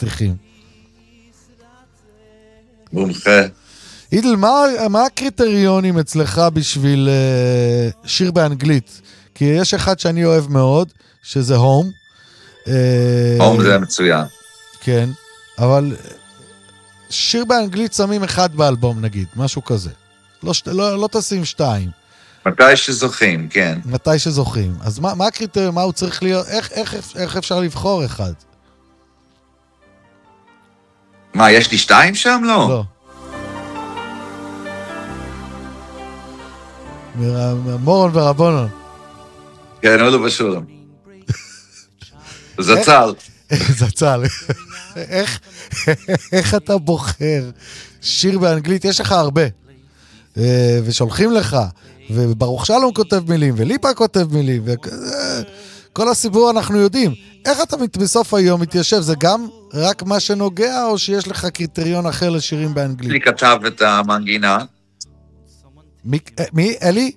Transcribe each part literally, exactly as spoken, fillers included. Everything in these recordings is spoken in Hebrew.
שטיחים. מומחה. אידל, מה, מה הקריטריונים אצלך בשביל uh, שיר באנגלית? כי יש אחד שאני אוהב מאוד, שזה הום. הום זה מצוין. כן, אבל שיר באנגלית שמים אחד באלבום נגיד, משהו כזה. לא, לא, לא תשים שתיים. מתי שזוכים, כן. מתי שזוכים. אז מה, מה הקריטריון, מה הוא צריך להיות, איך, איך, איך אפשר לבחור אחד? מה, יש לי שתיים שם? לא. לא. מורון ורבונון. כן, הודו ושולם. זצ"ל. זצ"ל. איך, איך אתה בוחר שיר באנגלית? יש לך הרבה. ושולחים לך, וברוך שלום כותב מילים, וליפה כותב מילים, וכל הסיפור אנחנו יודעים. איך אתה בסוף היום מתיישב? זה גם רק מה שנוגע, או שיש לך קריטריון אחר לשירים באנגלית? אני כתב את המנגינה. מי, מי? אלי?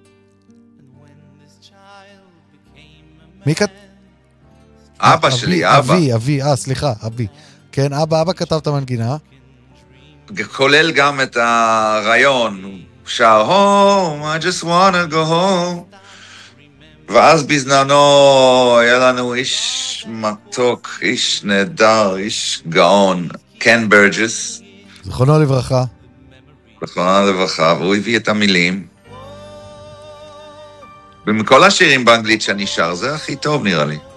מי כתב? אבא שלי, אבא. אבי, אבי, אה, סליחה, אבי. כן, אבא, אבא כתב את המנגינה. כולל גם את הרעיון. שר, home, I just wanna go home. ואז בזמנו היה לנו איש מתוק, איש נהדר, איש גאון, קן ברג'ס. זכרונו לברכה. זכרונו לברכה, והוא הביא את המילים. ומכל השירים באנגלית שאני שר, זה הכי טוב נראה לי.